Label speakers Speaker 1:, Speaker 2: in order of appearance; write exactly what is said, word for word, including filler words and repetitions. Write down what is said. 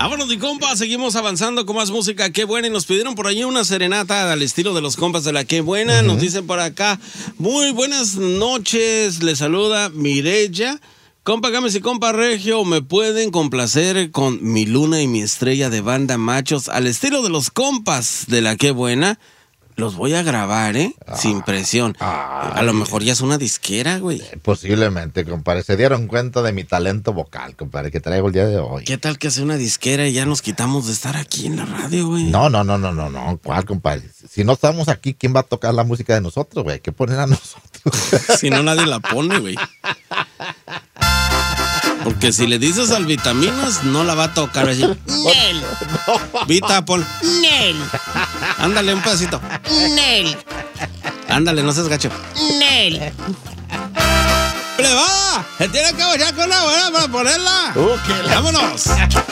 Speaker 1: Vámonos, mi compa, seguimos avanzando con más música. Qué buena. Y nos pidieron por ahí una serenata al estilo de los compas de la Qué Buena. Uh-huh. Nos dicen por acá, muy buenas noches. Les saluda Mireya. Compa Gámez y compa Regio, me pueden complacer con Mi Luna y Mi Estrella de Banda Machos al estilo de los compas de la Qué Buena. Los voy a grabar, ¿eh? Ah, Sin presión. Ah, a lo mejor ya es una disquera, güey.
Speaker 2: Eh, posiblemente, compadre. Se dieron cuenta de mi talento vocal, compadre, que traigo el día de hoy.
Speaker 1: ¿Qué tal que sea una disquera y ya nos quitamos de estar aquí en la radio, güey?
Speaker 2: No, no, no, no, no, no. ¿Cuál, compadre? Si no estamos aquí, ¿quién va a tocar la música de nosotros, güey? Hay que poner a nosotros.
Speaker 1: Si no, nadie la pone, güey. Porque si le dices al Vitaminas, no la va a tocar así. Nel. No. Vita, pon. Nel. Ándale, un pedacito. Nel. Ándale, no seas gacho. Nel. ¡Le va! ¡Se tiene que bochar con una buena para ponerla! Uh, ¡Vámonos!